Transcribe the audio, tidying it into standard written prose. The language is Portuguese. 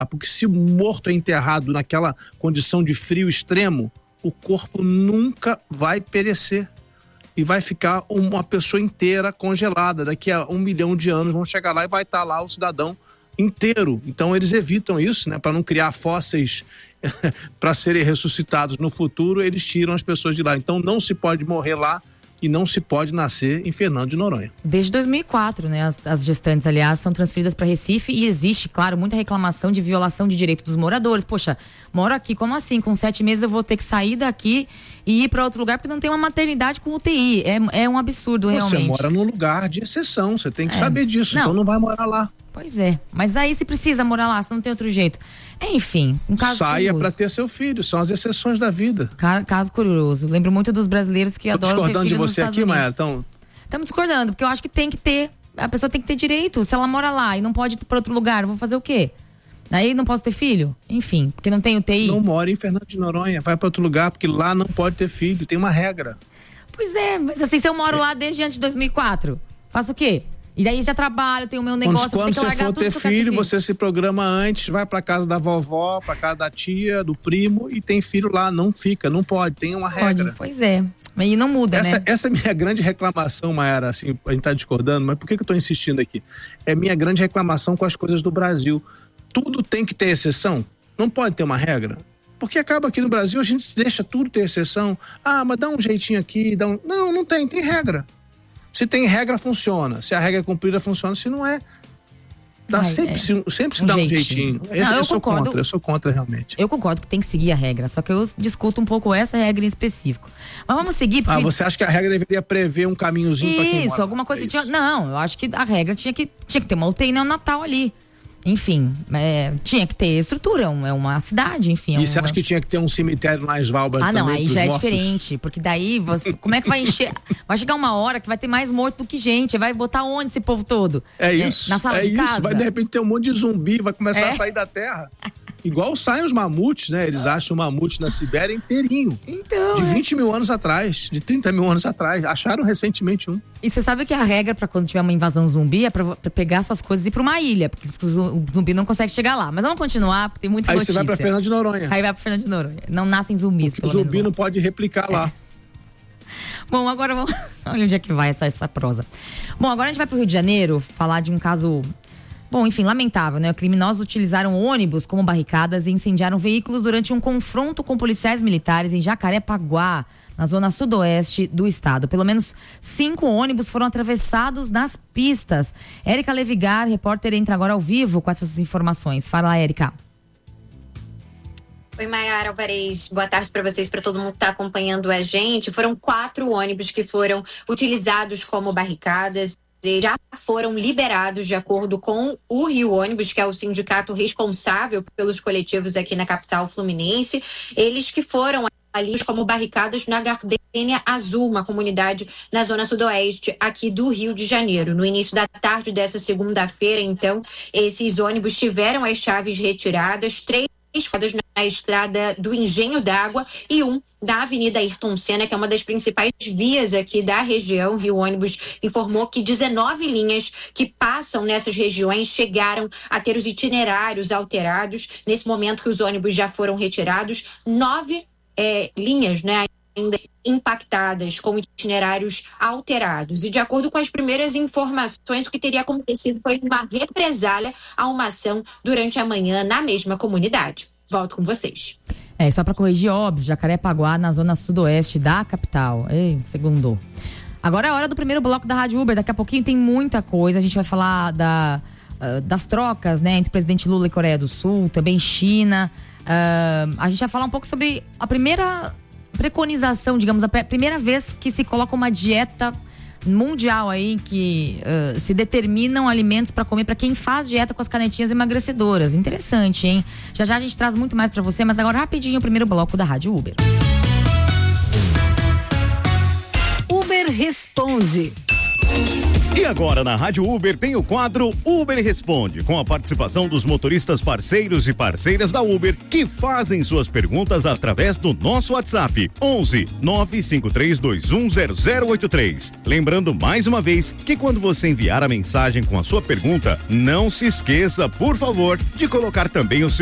Porque se o morto é enterrado naquela condição de frio extremo, o corpo nunca vai perecer. E vai ficar uma pessoa inteira congelada. Daqui a 1 milhão de anos vão chegar lá e vai estar lá o cidadão inteiro. Então eles evitam isso, né? Para não criar fósseis para serem ressuscitados no futuro, eles tiram as pessoas de lá. Então não se pode morrer lá e não se pode nascer em Fernando de Noronha. Desde 2004, né? As gestantes, aliás, são transferidas para Recife e existe, claro, muita reclamação de violação de direito dos moradores. Poxa, moro aqui, como assim? Com 7 meses eu vou ter que sair daqui e ir para outro lugar porque não tem uma maternidade com UTI. É um absurdo, realmente. Você mora num lugar de exceção, você tem que saber disso, então não vai morar lá. Pois é, mas aí se precisa morar lá, se não tem outro jeito. Enfim, um caso saia curioso. Para ter seu filho, são as exceções da vida. Caso curioso. Lembro muito dos brasileiros que adoram ter filho nos Estados Unidos. Discordando de você aqui, Maia? Estamos discordando, porque eu acho que tem que ter, a pessoa tem que ter direito. Se ela mora lá e não pode ir para outro lugar, eu vou fazer o quê? Aí não posso ter filho? Enfim, porque não tem UTI. Não mora em Fernando de Noronha, vai para outro lugar, porque lá não pode ter filho, tem uma regra. Pois é, mas assim, se eu moro lá desde antes de 2004, faço o quê? E daí já trabalho, tenho o meu negócio, quando tenho que largar você for tudo ter filho, você se programa antes, vai pra casa da vovó, pra casa da tia, do primo e tem filho lá, não fica, não pode, tem uma regra. Pois é, e não muda, né? Essa é minha grande reclamação, Mayara, assim, a gente tá discordando, mas por que eu tô insistindo aqui? É minha grande reclamação com as coisas do Brasil. Tudo tem que ter exceção? Não pode ter uma regra? Porque acaba aqui no Brasil, a gente deixa tudo ter exceção. Mas dá um jeitinho aqui, Não tem regra. Se tem regra, funciona. Se a regra é cumprida, funciona. Se não é, sempre se dá um jeitinho. Eu sou contra realmente. Eu concordo que tem que seguir a regra, só que eu discuto um pouco essa regra em específico. Mas vamos seguir. Você acha que a regra deveria prever um caminhozinho para quem mora? Isso, alguma coisa tinha. Não, eu acho que a regra tinha que ter uma UTI neonatal ali. Enfim, tinha que ter estrutura, é uma cidade, enfim. E você acha que tinha que ter um cemitério na Svalbard também? Não, aí já mortos? É diferente, porque daí, como é que vai encher? Vai chegar uma hora que vai ter mais morto do que gente, vai botar onde esse povo todo? É isso. Na sala de casa? Vai de repente ter um monte de zumbi, vai começar a sair da terra. Igual saem os mamutes, né? Eles acham o mamute na Sibéria inteirinho. Então, de 20 mil anos atrás, de 30 mil anos atrás. Acharam recentemente um. E você sabe que a regra pra quando tiver uma invasão zumbi é pra pegar suas coisas e ir pra uma ilha, porque o zumbi não consegue chegar lá. Mas vamos continuar, porque tem muita notícia. Aí você vai pra Fernando de Noronha. Aí vai pra Fernando de Noronha. Não nascem zumbis, porque o zumbi não pode replicar lá. Bom, agora vamos... Olha onde é que vai essa prosa. Bom, agora a gente vai pro Rio de Janeiro falar de um caso... Bom, enfim, lamentável, né? Criminosos utilizaram ônibus como barricadas e incendiaram veículos durante um confronto com policiais militares em Jacarepaguá, na zona sudoeste do estado. Pelo menos 5 ônibus foram atravessados nas pistas. Érica Levigar, repórter, entra agora ao vivo com essas informações. Fala, Érica. Oi, Mayara Alvarez, boa tarde para vocês, para todo mundo que está acompanhando a gente. Foram 4 ônibus que foram utilizados como barricadas. Já foram liberados de acordo com o Rio Ônibus, que é o sindicato responsável pelos coletivos aqui na capital fluminense. Eles que foram ali como barricadas na Gardênia Azul, uma comunidade na zona sudoeste aqui do Rio de Janeiro. No início da tarde dessa segunda-feira, então, esses ônibus tiveram as chaves retiradas, 3 na estrada do Engenho d'Água e 1 na Avenida Ayrton Senna, que é uma das principais vias aqui da região. Rio Ônibus informou que 19 linhas que passam nessas regiões chegaram a ter os itinerários alterados. Nesse momento que os ônibus já foram retirados, 9 linhas, né, ainda impactadas, com itinerários alterados. E de acordo com as primeiras informações, o que teria acontecido foi uma represália a uma ação durante a manhã na mesma comunidade. Volto com vocês. Só para corrigir, óbvio, Jacarepaguá, na zona sudoeste da capital. Segundou. Agora é a hora do primeiro bloco da Rádio Uber. Daqui a pouquinho tem muita coisa. A gente vai falar das trocas, né, entre o presidente Lula e Coreia do Sul, também China. A gente vai falar um pouco sobre a primeira preconização, digamos, a primeira vez que se coloca uma dieta mundial aí, que se determinam alimentos para comer para quem faz dieta com as canetinhas emagrecedoras. Interessante, hein? Já a gente traz muito mais para você, mas agora rapidinho o primeiro bloco da Rádio Uber. Uber responde. E agora na Rádio Uber tem o quadro Uber Responde, com a participação dos motoristas parceiros e parceiras da Uber que fazem suas perguntas através do nosso WhatsApp 11 953210083. Lembrando mais uma vez que quando você enviar a mensagem com a sua pergunta, não se esqueça, por favor, de colocar também o seu